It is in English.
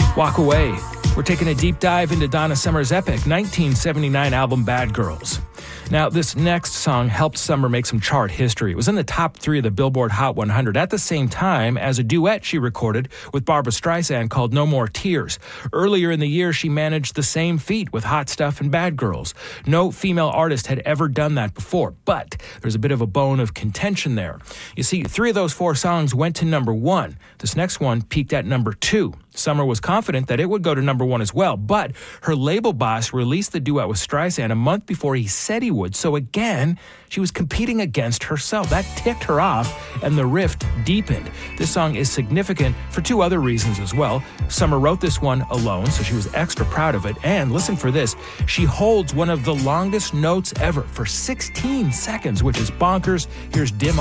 Walk Away. We're taking a deep dive into Donna Summer's epic 1979 album Bad Girls. Now, this next song helped Summer make some chart history. It was in the top 3 of the Billboard Hot 100 at the same time as a duet she recorded with Barbra Streisand called No More Tears. Earlier in the year, she managed the same feat with Hot Stuff and Bad Girls. No female artist had ever done that before, but there's a bit of a bone of contention there. You see, 3 of those 4 songs went to number 1. This next one peaked at number 2. Summer was confident that it would go to number 1 as well, but her label boss released the duet with Streisand a month before he said he would. So again, she was competing against herself. That ticked her off, and the rift deepened. This song is significant for 2 other reasons as well. Summer wrote this one alone, so she was extra proud of it. And listen for this, she holds one of the longest notes ever for 16 seconds, which is bonkers. Here's Dim